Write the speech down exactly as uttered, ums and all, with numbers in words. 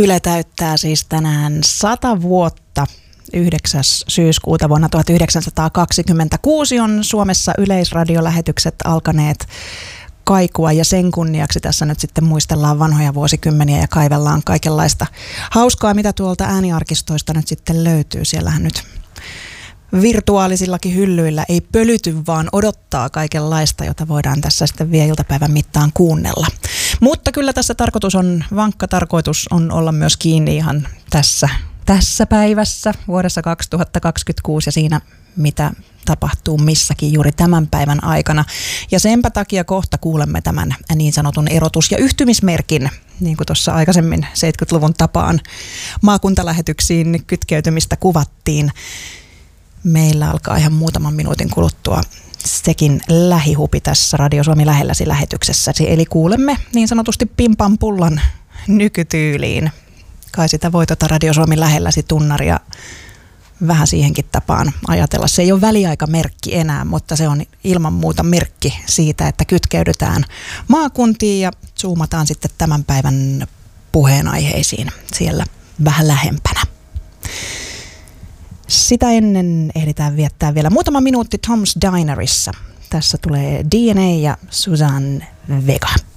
Yle täyttää siis tänään sata vuotta. yhdeksäs syyskuuta vuonna tuhatyhdeksänsataakaksikymmentäkuusi on Suomessa yleisradiolähetykset alkaneet kaikua, ja sen kunniaksi tässä nyt sitten muistellaan vanhoja vuosikymmeniä ja kaivellaan kaikenlaista hauskaa, mitä tuolta ääniarkistoista nyt sitten löytyy. Siellähän nyt virtuaalisillakin hyllyillä ei pölyty, vaan odottaa kaikenlaista, jota voidaan tässä sitten vielä iltapäivän mittaan kuunnella. Mutta kyllä tässä tarkoitus on, vankka tarkoitus on olla myös kiinni ihan tässä, tässä päivässä vuodessa kaksituhattakaksikymmentäkuusi ja siinä, mitä tapahtuu missäkin juuri tämän päivän aikana. Ja senpä takia kohta kuulemme tämän niin sanotun erotus- ja yhtymismerkin, niin kuin tuossa aikaisemmin seitsemänkymmentäluvun tapaan maakuntalähetyksiin kytkeytymistä kuvattiin. Meillä alkaa ihan muutaman minuutin kuluttua sekin lähihupi tässä Radio Suomi lähelläsi lähetyksessä. Eli kuulemme niin sanotusti pimpan pullan nykytyyliin. Kai sitä voi tuota Radio Suomi lähelläsi tunnaria vähän siihenkin tapaan ajatella. Se ei ole väliaikamerkki enää, mutta se on ilman muuta merkki siitä, että kytkeydytään maakuntiin ja zoomataan sitten tämän päivän puheenaiheisiin siellä vähän lähempänä. Sitä ennen ehditään viettää vielä muutama minuutti Tom's Dinerissa. Tässä tulee D N A ja Suzanne Vega.